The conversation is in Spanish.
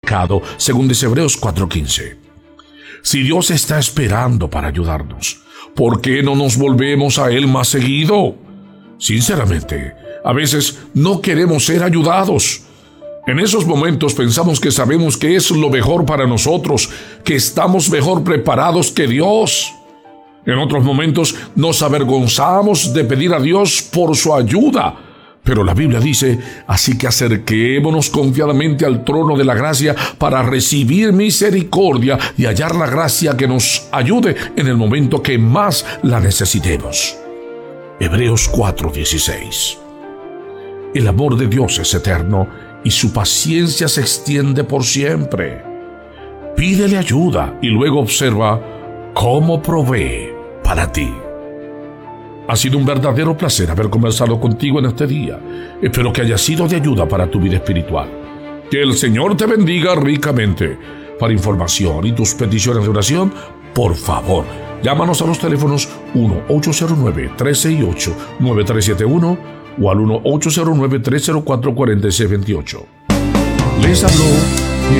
pecado, según dice Hebreos 4:15. Si Dios está esperando para ayudarnos, ¿por qué no nos volvemos a Él más seguido? Sinceramente, a veces no queremos ser ayudados. En esos momentos pensamos que sabemos que es lo mejor para nosotros, que estamos mejor preparados que Dios. En otros momentos nos avergonzamos de pedir a Dios por su ayuda. Pero la Biblia dice, así que acerquémonos confiadamente al trono de la gracia para recibir misericordia y hallar la gracia que nos ayude en el momento que más la necesitemos. Hebreos 4:16. El amor de Dios es eterno y su paciencia se extiende por siempre. Pídele ayuda y luego observa cómo provee para ti. Ha sido un verdadero placer haber conversado contigo en este día. Espero que haya sido de ayuda para tu vida espiritual. Que el Señor te bendiga ricamente. Para información y tus peticiones de oración, por favor, llámanos a los teléfonos 1-809-368-9371 o al 1-809-304-4628. Les habló